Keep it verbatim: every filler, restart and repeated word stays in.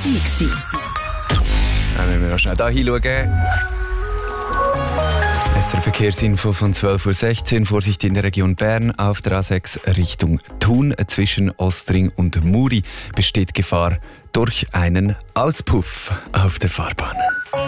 dabei gewesen. Dann müssen wir noch schnell hier hinschauen. S R Verkehrsinfo von zwölf Uhr sechzehn. Vorsicht in der Region Bern auf der A sechs Richtung Thun. Zwischen Ostring und Muri besteht Gefahr durch einen Auspuff auf der Fahrbahn.